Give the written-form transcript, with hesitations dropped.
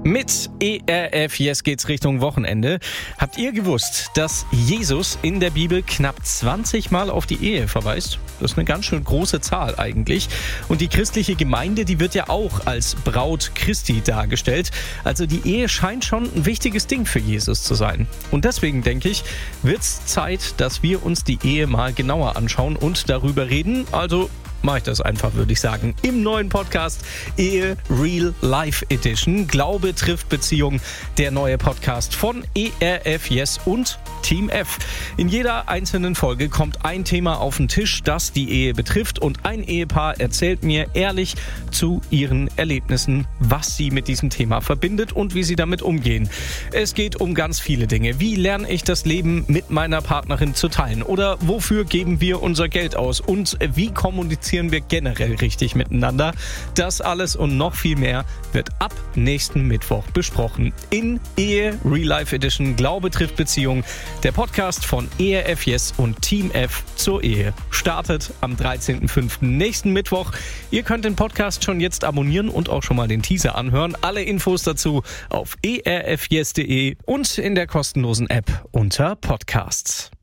Mit ERF Yes geht's Richtung Wochenende. Habt ihr gewusst, dass Jesus in der Bibel knapp 20 Mal auf die Ehe verweist? Das ist eine ganz schön große Zahl eigentlich. Und die christliche Gemeinde, die wird ja auch als Braut Christi dargestellt. Also die Ehe scheint schon ein wichtiges Ding für Jesus zu sein. Und deswegen denke ich, wird's Zeit, dass wir uns die Ehe mal genauer anschauen und darüber reden. Also mache ich das einfach, würde ich sagen. Im neuen Podcast Ehe Real Life Edition. Glaube trifft Beziehung. Der neue Podcast von ERF Yes und Team F. In jeder einzelnen Folge kommt ein Thema auf den Tisch, das die Ehe betrifft. Und ein Ehepaar erzählt mir ehrlich zu ihren Erlebnissen, was sie mit diesem Thema verbindet und wie sie damit umgehen. Es geht um ganz viele Dinge. Wie lerne ich das Leben mit meiner Partnerin zu teilen? Oder wofür geben wir unser Geld aus? Und wie kommunizieren wir generell richtig miteinander? Das alles und noch viel mehr wird ab nächsten Mittwoch besprochen. In Ehe Real Life Edition Glaube trifft Beziehung. Der Podcast von ERF Yes und Team F zur Ehe. Startet am 13.05. nächsten Mittwoch. Ihr könnt den Podcast schon jetzt abonnieren und auch schon mal den Teaser anhören. Alle Infos dazu auf erfyes.de und in der kostenlosen App unter Podcasts.